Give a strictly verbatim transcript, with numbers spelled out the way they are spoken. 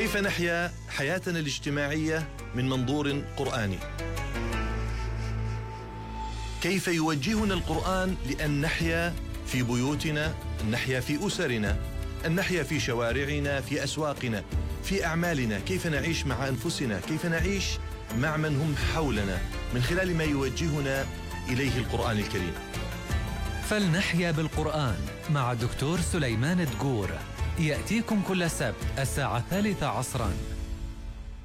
كيف نحيا حياتنا الاجتماعية من منظور قرآني؟ كيف يوجهنا القرآن لأن نحيا في بيوتنا، أن نحيا في أسرنا، أن نحيا في شوارعنا، في أسواقنا، في أعمالنا؟ كيف نعيش مع أنفسنا؟ كيف نعيش مع من هم حولنا من خلال ما يوجهنا إليه القرآن الكريم؟ فلنحيا بالقرآن مع الدكتور سليمان دقور، يأتيكم كل سبت الساعة الثالثة عصراً